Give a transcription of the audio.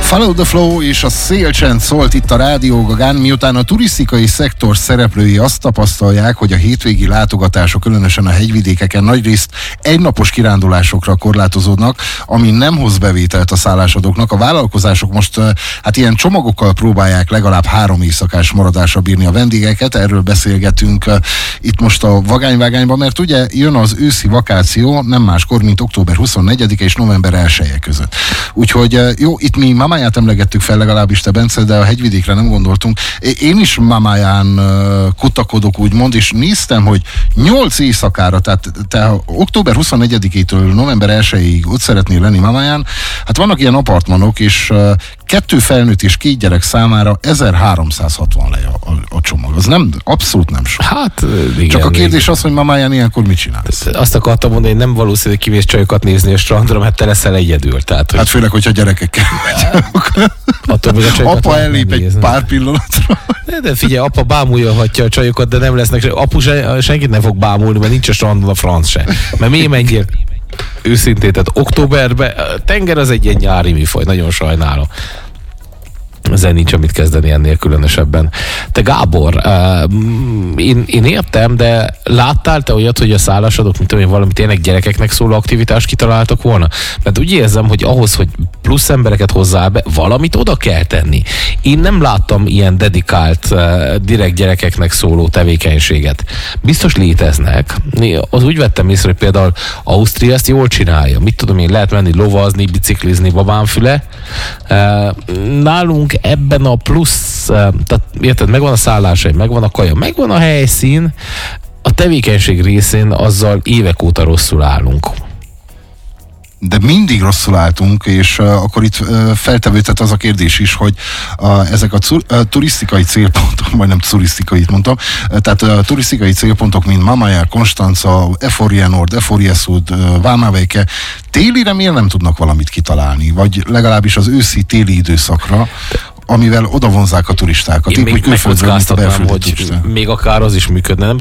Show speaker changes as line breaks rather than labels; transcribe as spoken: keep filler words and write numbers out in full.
Follow the Flow és a szélcsend szólt itt a Rádió Gagán, miután a turisztikai szektor szereplői azt tapasztalják, hogy a hétvégi látogatások, különösen a hegyvidékeken nagyrészt egynapos kirándulásokra korlátozódnak, ami nem hoz bevételt a szállásadóknak. A vállalkozások most hát ilyen csomagokkal próbálják legalább három éjszakás maradásra bírni a vendégeket. Erről beszélgetünk itt most a Vagányvágányban, mert ugye jön az őszi vakáció, nem máskor, mint október huszonnegyedike és november elseje között. Úgyhogy jó, itt mi Mamáját emlegettük fel, legalábbis te, Bence, de a hegyvidékre nem gondoltunk. Én is Mamáján kutakodok, úgymond, és néztem, hogy nyolc éjszakára, tehát te október huszonnegyedikétől november elsejéig ott szeretnél lenni Mamáján, hát vannak ilyen apartmanok, és kettő felnőtt és két gyerek számára ezerháromszázhatvan le a, a, a csomag. Az nem, abszolút nem sok.
Hát, igen,
csak a kérdés
igen.
az, hogy Mamáján ilyenkor mit csinálsz?
Azt akartam mondani, hogy nem valószínű, hogy kimész csajokat nézni a strandra, mert te leszel egyedül. Tehát, hogy...
Hát főleg, hogyha gyerekekkel
Attól,
apa ellép egy nézni. Pár pillanatra.
De, de figyelj, apa bámulhatja a csajokat, de nem lesznek. Apu se, senkit nem fog bámulni, mert nincs a strandon a franc se. Mert mi menjél? Őszintén, tehát októberben, tenger az egy ilyen nyári műfaj, nagyon sajnálom. Ezzel nincs amit kezdeni ennél különösebben. Te, Gábor, uh, én, én értem, de láttál te olyat, hogy a szállásadók, mint tudom én, valami tényleg gyerekeknek szóló aktivitást kitaláltak volna? Mert úgy érzem, hogy ahhoz, hogy plusz embereket hozzá be, valamit oda kell tenni. Én nem láttam ilyen dedikált, uh, direkt gyerekeknek szóló tevékenységet. Biztos léteznek. Az úgy vettem észre, hogy például Ausztria ezt jól csinálja. Mit tudom én, lehet menni lovazni, biciklizni Babánfüle. Uh, nálunk ebben a plusz, tehát érted, megvan a szálláshely, megvan a kaja, megvan a helyszín, a tevékenység részén azzal évek óta rosszul állunk.
De mindig rosszul álltunk, és uh, akkor itt uh, feltevődhet az a kérdés is, hogy uh, ezek a cur, uh, turisztikai célpontok, majdnem turisztikai mondtam, uh, tehát a uh, turisztikai célpontok, mint Mamaja, Konstanca, Eforia Nord, Eforia Sud, uh, Vámavejke, télire miért nem tudnak valamit kitalálni? Vagy legalábbis az őszi-téli időszakra, amivel odavonzák a turistákat.
Én
épp,
még
hogy külföldről, mint a belföldi
hogy
turisták.
Még akár az is működne. Nem